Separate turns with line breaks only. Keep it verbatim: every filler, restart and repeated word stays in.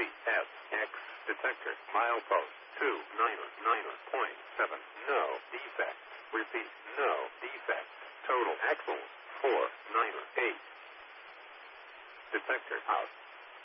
C S X detector. Milepost two nine nine point seven. No defect. Repeat. No defect. Total axles four nine eight. Detector out.